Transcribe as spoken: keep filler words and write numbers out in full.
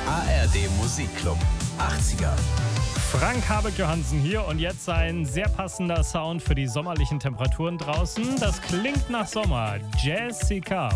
A R D Musikclub achtziger. Frank Habeck-Johansen hier und jetzt ein sehr passender Sound für die sommerlichen Temperaturen draußen. Das klingt nach Sommer. Jessica